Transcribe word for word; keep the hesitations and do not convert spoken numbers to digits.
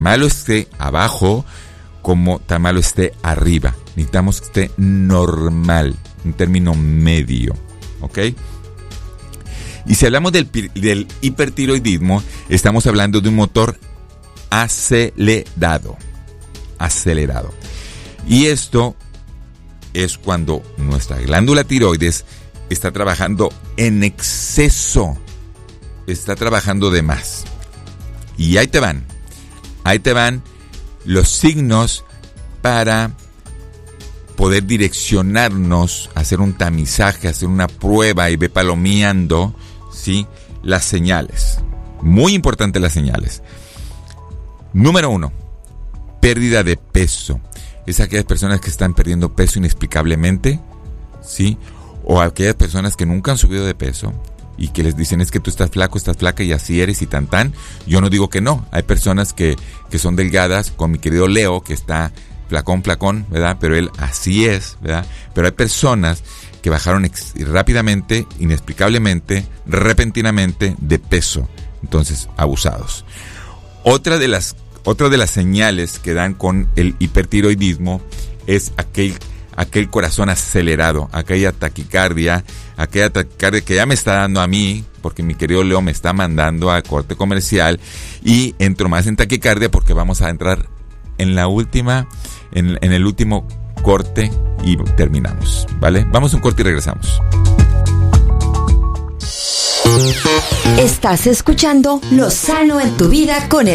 malo esté abajo como tan malo esté arriba. Necesitamos que esté normal, un término medio, ¿ok? Y si hablamos del, del hipertiroidismo, estamos hablando de un motor acelerado, acelerado. Y esto es cuando nuestra glándula tiroides está trabajando en exceso, está trabajando de más. Y ahí te van, ahí te van los signos para poder direccionarnos, hacer un tamizaje, hacer una prueba y ve palomeando, ¿sí?, las señales. Muy importante las señales. Número uno, pérdida de peso. Es aquellas personas que están perdiendo peso inexplicablemente, ¿sí? O aquellas personas que nunca han subido de peso y que les dicen es que tú estás flaco, estás flaca y así eres y tan tan. Yo no digo que no. Hay personas que, que son delgadas, con mi querido Leo, que está flacón, flacón, ¿verdad? Pero él así es, ¿verdad? Pero hay personas que bajaron ex- rápidamente, inexplicablemente, repentinamente de peso. Entonces, abusados. Otra de las, otra de las señales que dan con el hipertiroidismo es aquel, aquel corazón acelerado, aquella taquicardia, aquella taquicardia que ya me está dando a mí, porque mi querido Leo me está mandando a corte comercial, y entro más en taquicardia porque vamos a entrar en la última, en, en el último corte y terminamos, ¿vale? Vamos a un corte y regresamos. Estás escuchando Lo Sano en tu Vida con el